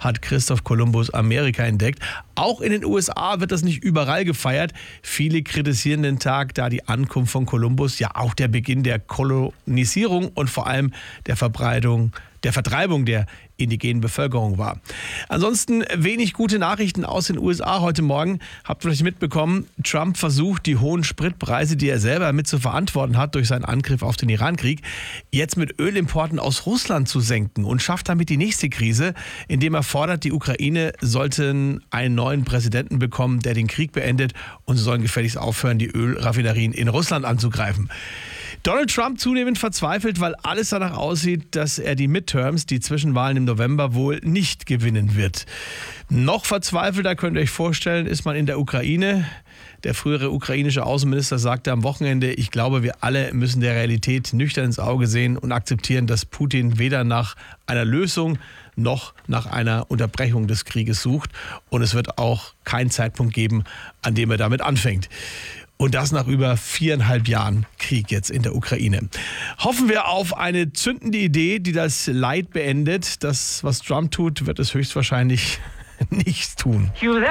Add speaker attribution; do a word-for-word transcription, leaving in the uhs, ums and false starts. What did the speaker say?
Speaker 1: hat Christoph Kolumbus Amerika entdeckt. Auch in den U S A wird das nicht überall gefeiert. Viele kritisieren den Tag, da die Ankunft von Kolumbus ja auch der Beginn der Kolonisierung und vor allem der Verbreitung, der Vertreibung der indigenen Bevölkerung war. Ansonsten wenig gute Nachrichten aus den U S A heute Morgen. Habt ihr vielleicht mitbekommen, Trump versucht, die hohen Spritpreise, die er selber mit zu verantworten hat durch seinen Angriff auf den Irankrieg, jetzt mit Ölimporten aus Russland zu senken und schafft damit die nächste Krise, indem er fordert, die Ukraine sollten einen neuen Präsidenten bekommen, der den Krieg beendet, und sie sollen gefälligst aufhören, die Ölraffinerien in Russland anzugreifen. Donald Trump zunehmend verzweifelt, weil alles danach aussieht, dass er die Midterms, die Zwischenwahlen im November, wohl nicht gewinnen wird. Noch verzweifelter, könnt ihr euch vorstellen, ist man in der Ukraine. Der frühere ukrainische Außenminister sagte am Wochenende, ich glaube, wir alle müssen der Realität nüchtern ins Auge sehen und akzeptieren, dass Putin weder nach einer Lösung noch nach einer Unterbrechung des Krieges sucht. Und es wird auch keinen Zeitpunkt geben, an dem er damit anfängt. Und das nach über viereinhalb Jahren Krieg jetzt in der Ukraine. Hoffen wir auf eine zündende Idee, die das Leid beendet. Das, was Trump tut, wird es höchstwahrscheinlich nicht tun.